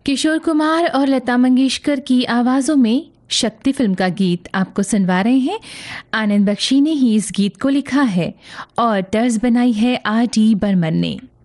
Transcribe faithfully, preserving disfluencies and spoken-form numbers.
किशोर कुमार और लता मंगेशकर की आवाज़ों में शक्ति फिल्म का गीत आपको सुनवा रहे हैं। आनंद बख्शी ने ही इस गीत को लिखा है और तर्ज बनाई है आर डी बर्मन ने।